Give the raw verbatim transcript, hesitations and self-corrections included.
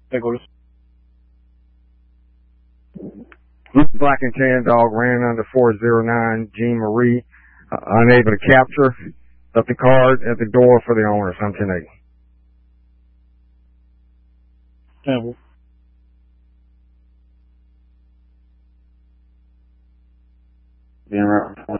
Nicholas. Black and tan dog ran under four zero nine Jean Marie, uh, unable to capture. Left the card at the door for the owner. I'm ten eighty. Temple. Being right